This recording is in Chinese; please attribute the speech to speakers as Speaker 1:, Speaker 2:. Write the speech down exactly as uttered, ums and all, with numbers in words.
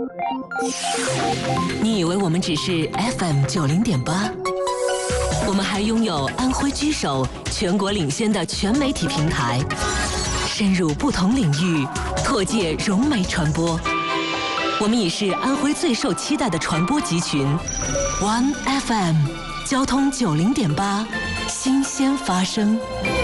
Speaker 1: 你以为我们只是 F M 九零点八？我们还拥有安徽居首、全国领先的全媒体平台，深入不同领域，拓界融媒传播。我们已是安徽最受期待的传播集群 ，One F M， 交通九零点八，新鲜发声。